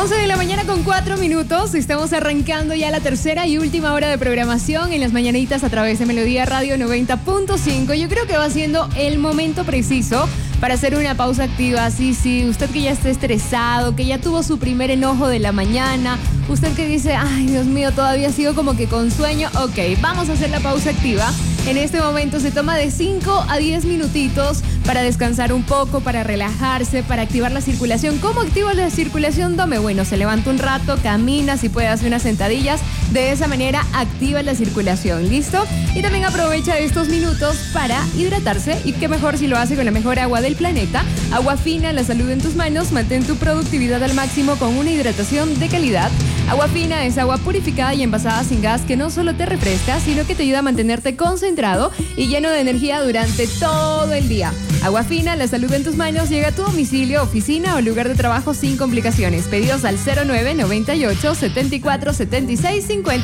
11 de la mañana con 4 minutos. Estamos arrancando ya la tercera y última hora de programación en las mañanitas a través de Melodía Radio 90.5. Yo creo que va siendo el momento preciso para hacer una pausa activa. Sí, usted que ya está estresado, que ya tuvo su primer enojo de la mañana, usted que dice, ay, Dios mío, todavía sigo como que con sueño. Ok, vamos a hacer la pausa activa. En este momento se toma de 5 a 10 minutitos para descansar un poco, para relajarse, para activar la circulación. ¿Cómo activa la circulación, Dome? Bueno, se levanta un rato, camina, si puede hacer unas sentadillas. De esa manera activa la circulación, ¿listo? Y también aprovecha estos minutos para hidratarse. Y qué mejor si lo hace con la mejor agua del planeta. Agua Fina, la salud en tus manos. Mantén tu productividad al máximo con una hidratación de calidad. Agua Fina es agua purificada y envasada sin gas que no solo te refresca, sino que te ayuda a mantenerte concentrado y lleno de energía durante todo el día. Agua Fina, la salud en tus manos, llega a tu domicilio, oficina o lugar de trabajo sin complicaciones. Pedidos al 0998 74 76 50.